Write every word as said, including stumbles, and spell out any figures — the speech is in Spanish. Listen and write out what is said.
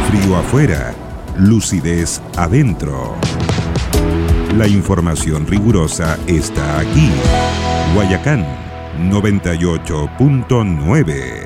Frío afuera, lucidez adentro. La información rigurosa está aquí. Guayacán noventa y ocho punto nueve.